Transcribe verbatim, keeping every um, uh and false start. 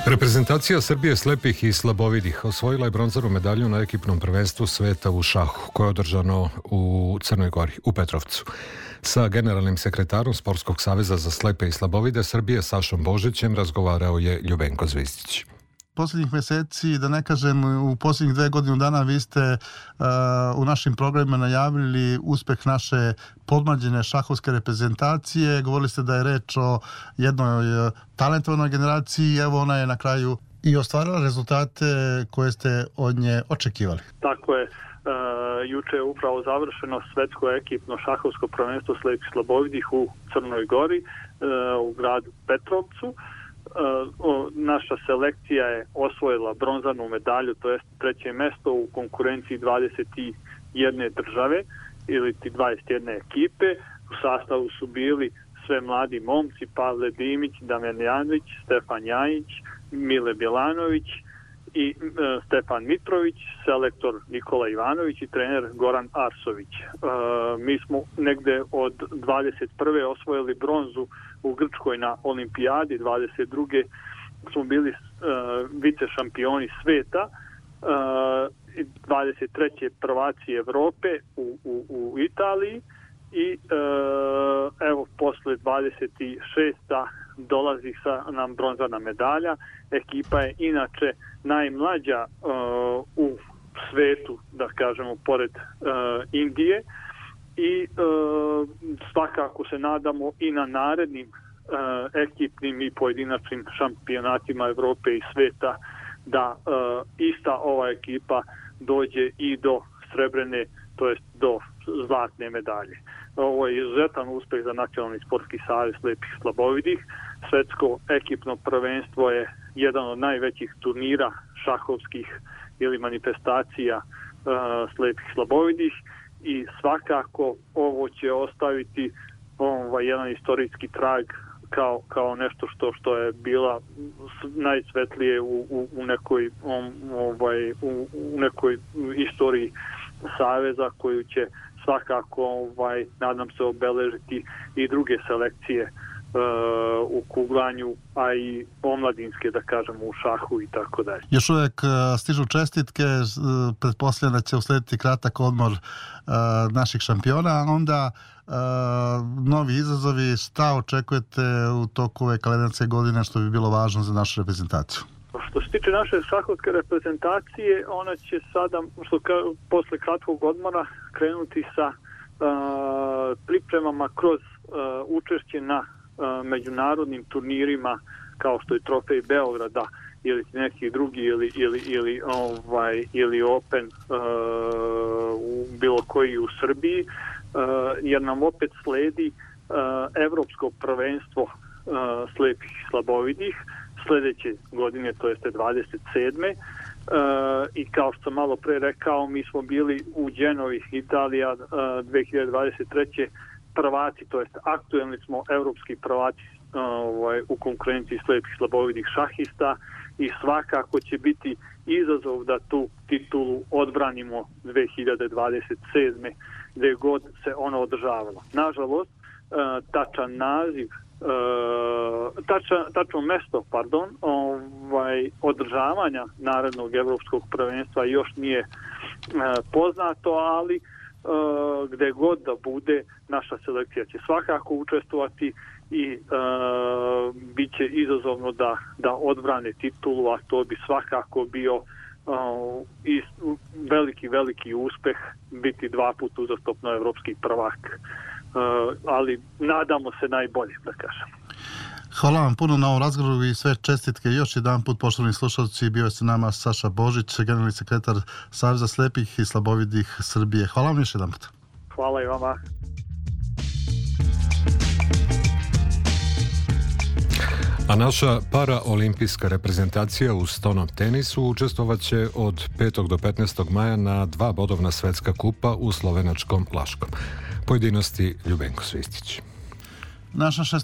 Reprezentacija Srbije slepih i slabovidih osvojila je bronzanu medalju na ekipnom prvenstvu sveta u šahu, koje je održano u Crnoj Gori, u Petrovcu. Sa generalnim sekretarom Sportskog saveza za slepe i slabovide Srbije Sašom Božićem razgovarao je Ljubenko Zvistić. Posljednjih mjeseci, da ne kažem u posljednjih dve godinu dana, vi ste uh, u našim programima najavili uspjeh naše podmlađene šahovske reprezentacije. Govorili ste da je reč o jednoj uh, talentovanoj generaciji, evo ona je na kraju i ostvarila rezultate koje ste od nje očekivali. Tako je. Uh, juče je upravo završeno svetsko ekipno šahovsko prvenstvo slepih i slabovidih u Crnoj Gori, uh, u gradu Petrovcu. Uh, naša selekcija je osvojila bronzanu medalju, to jest treće mjesto u konkurenciji dvadeset jedne države ili ti dvadeset jedne ekipe. U sastavu su bili sve mladi momci: Pavle Dimić, Damjan Janović, Stefan Jajić, Mile Bjelanović i uh, Stefan Mitrović, selektor Nikola Ivanović i trener Goran Arsović. Uh, mi smo negde od dvadeset prve osvojili bronzu u Grčkoj na olimpijadi, dvadeset druge smo bili uh, vice šampioni sveta, uh, dvadeset treće prvaci Evrope u, u, u Italiji i uh, evo posle dvadeset šeste dolazi sa nam bronzana medalja. Ekipa je inače najmlađa uh, u svetu, da kažemo, pored uh, Indije. I e, svakako se nadamo i na narednim e, ekipnim i pojedinačnim šampionatima Evrope i sveta da e, ista ova ekipa dođe i do srebrne, to jest do zlatne medalje. Ovo je izuzetan uspjeh za Nacionalni sportski savez slepih i slabovidih. Svetsko ekipno prvenstvo je jedan od najvećih turnira šahovskih ili manifestacija e, slepih i slabovidih. I svakako ovo će ostaviti ovaj jedan istorijski trag kao, kao nešto što što je bila najsvetlije u, u, u nekoj ovaj u, u nekoj istoriji saveza, koju će svakako ovaj nadam se obeležiti i druge selekcije Uh, u kuglanju, a i omladinske, da kažemo, u šahu i tako dalje. Još uvijek uh, stižu čestitke, uh, pretpostavljam da će uslediti kratak odmor uh, naših šampiona, a onda uh, novi izazovi. Šta očekujete u toku ove kalendarske godine što bi bilo važno za našu reprezentaciju? Što se tiče naše šahovske reprezentacije, ona će sada, što ka, posle kratkog odmora, krenuti sa uh, pripremama kroz uh, učešće na međunarodnim turnirima kao što je Trofej Beograda ili neki drugi ili ili ili ovaj ili Open uh, u bilo koji u Srbiji, uh, jer nam opet sledi uh, evropsko prvenstvo uh, slepih i slabovidih sljedeće godine, to jeste dvadeset sedme. Uh, i kao što sam malo pre rekao, mi smo bili u Genovi, Italija, uh, dve hiljade dvadeset treće prvaci, to jest aktuelni smo evropski prvaci ovaj, u konkurenciji slepih i slabovidih šahista i svakako će biti izazov da tu titulu odbranimo dve hiljade dvadeset sedme gdje god se ono održavalo. Nažalost, tačan naziv, tačan, tačno mesto, pardon, ovaj, održavanja narednog evropskog prvenstva još nije poznato, ali Uh, gdje god da bude, naša selekcija će svakako učestvovati i uh, bit će izazovno da, da odbrane titulu, a to bi svakako bio uh, i veliki, veliki uspeh biti dva puta uzastopno evropski prvak. Uh, ali nadamo se najbolje, da kažem. Hvala vam puno na ovom razgovoru i sve čestitke. Još jedan put, poštovani slušalci, bio je sa nama Saša Božić, generalni sekretar Saveza slepih i slabovidih Srbije. Hvala vam još jedan put. Hvala i vama. A naša paraolimpijska reprezentacija u stonom tenisu učestvovat će od petog do petnaestog maja na dva bodovna svetska kupa u slovenačkom Laškom. Pojedinosti Ljubenko Zvistić. Naša